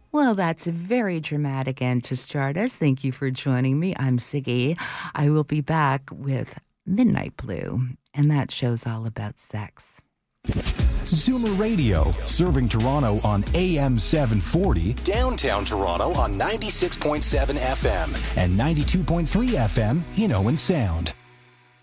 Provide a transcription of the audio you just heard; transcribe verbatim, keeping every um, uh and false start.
Well, that's a very dramatic end to start us. Thank you for joining me. I'm Siggy. I will be back with Midnight Blue, and that show's all about sex. Zoomer Radio, serving Toronto on A M seven forty, downtown Toronto on ninety-six point seven F M and ninety-two point three F M in Owen Sound.